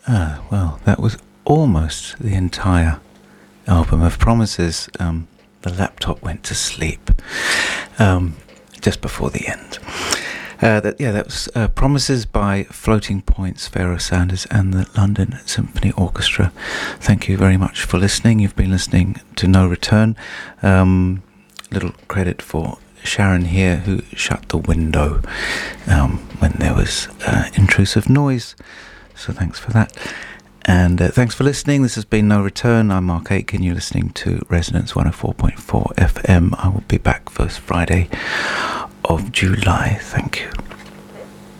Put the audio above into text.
Well, that was almost the entire album of Promises. The laptop went to sleep just before the end. That was Promises by Floating Points, Pharoah Sanders and the London Symphony Orchestra. Thank you very much for listening. You've been listening to No Return. Little credit for Sharon here, who shut the window when there was intrusive noise. So thanks for that. And thanks for listening. This has been No Return. I'm Mark Aitken. You're listening to Resonance 104.4 FM. I will be back first Friday of July. Thank you.